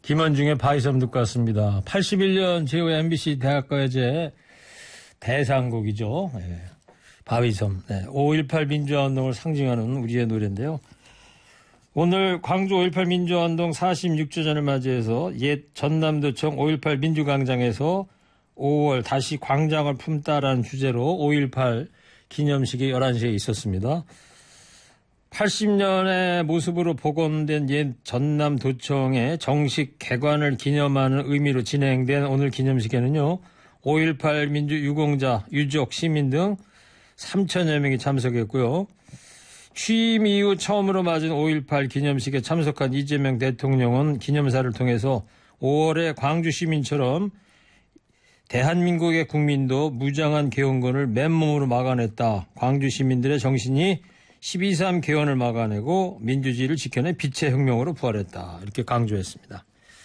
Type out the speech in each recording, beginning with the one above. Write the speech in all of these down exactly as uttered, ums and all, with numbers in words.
김원중의 바이섬 듣고 왔습니다. 팔십일 년 제오 엠비씨 대학가요제 대상곡이죠. 네. 바이섬. 네. 오일팔 민주화운동을 상징하는 우리의 노래인데요. 오늘 광주 오일팔 민주화운동 사십육 주년을 맞이해서 옛 전남도청 오일팔 민주광장에서 오월 다시 광장을 품다라는 주제로 오일팔 기념식이 열한 시에 있었습니다. 팔십 년의 모습으로 복원된 옛 전남도청의 정식 개관을 기념하는 의미로 진행된 오늘 기념식에는요. 오일팔 민주 유공자, 유족, 시민 등 삼천여 명이 참석했고요. 취임 이후 처음으로 맞은 오일팔 기념식에 참석한 이재명 대통령은 기념사를 통해서 오월에 광주 시민처럼 대한민국의 국민도 무장한 개헌군을 맨몸으로 막아냈다. 광주 시민들의 정신이 십이 삼 개헌을 막아내고 민주주의를 지켜내 빛의 혁명으로 부활했다. 이렇게 강조했습니다.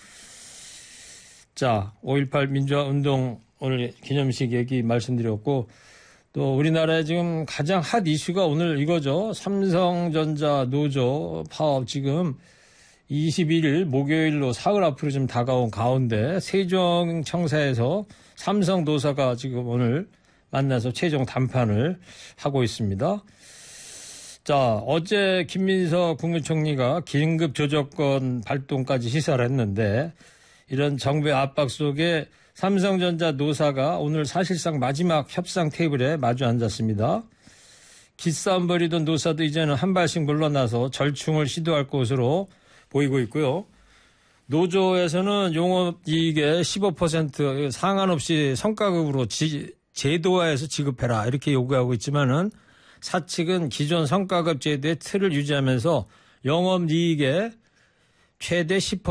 자, 오일팔 민주화 운동 오늘 기념식 얘기 말씀드렸고 또 우리나라에 지금 가장 핫 이슈가 오늘 이거죠. 삼성전자 노조 파업 지금 이십일 일 목요일로 사흘 앞으로 좀 다가온 가운데 세종청사에서 삼성 노사가 지금 오늘 만나서 최종 담판을 하고 있습니다. 자, 어제 김민석 국무총리가 긴급 조정권 발동까지 시사를 했는데 이런 정부의 압박 속에 삼성전자 노사가 오늘 사실상 마지막 협상 테이블에 마주 앉았습니다. 기싸움 벌이던 노사도 이제는 한 발씩 물러나서 절충을 시도할 것으로 보이고 있고요. 노조에서는 용업이익의 십오 퍼센트 상한없이 성과급으로 지, 제도화해서 지급해라 이렇게 요구하고 있지만은 사측은 기존 성과급 제도의 틀을 유지하면서 영업이익의 최대 십 퍼센트